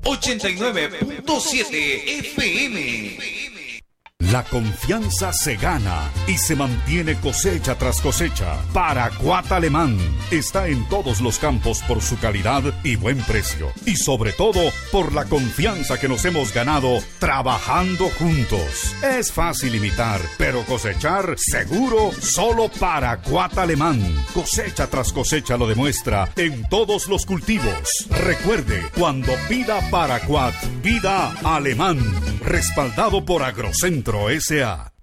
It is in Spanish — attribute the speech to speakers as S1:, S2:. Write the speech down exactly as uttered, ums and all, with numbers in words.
S1: ochenta y nueve punto siete F M.
S2: La confianza se gana y se mantiene cosecha tras cosecha. Paraquat Alemán está en todos los campos por su calidad y buen precio. Y sobre todo, por la confianza que nos hemos ganado trabajando juntos. Es fácil imitar, pero cosechar seguro solo Paraquat Alemán. Cosecha tras cosecha lo demuestra en todos los cultivos. Recuerde, cuando pida Paraquat, pida Alemán. Respaldado por Agrocentro S A